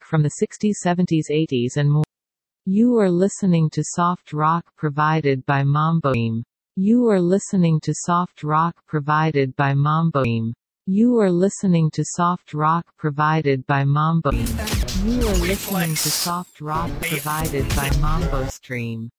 from the 60s, 70s, 80s and more. You are listening to soft rock provided by Mambo Team. You are listening to soft rock provided by Mambo Team. You are listening to soft rock provided by Mambo Team. You are listening to soft rock provided by Mambo Stream.